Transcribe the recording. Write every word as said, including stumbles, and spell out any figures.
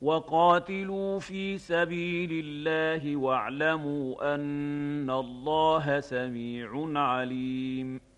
وقاتلوا في سبيل الله واعلموا أن الله سميع عليم